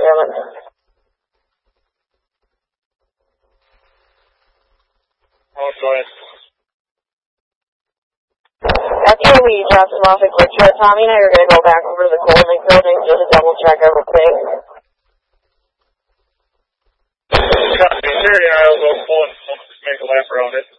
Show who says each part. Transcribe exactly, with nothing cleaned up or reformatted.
Speaker 1: damn it.
Speaker 2: Oh, go ahead.
Speaker 1: After we dropped him off at QuickTrip, Tommy and I are going to go back over to the Golden Lake building just to double check everything.
Speaker 2: Copy. Sure, yeah, I'll go pull and make a lap around it.